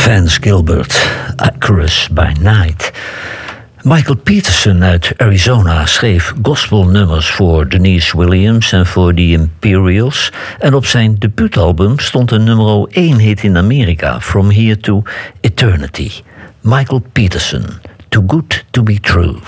Vance Gilbert, Icarus by Night. Michael Peterson uit Arizona schreef gospelnummers voor Denise Williams en voor The Imperials. En op zijn debuutalbum stond een nummer 1 hit in Amerika, From Here to Eternity. Michael Peterson, Too Good to Be True.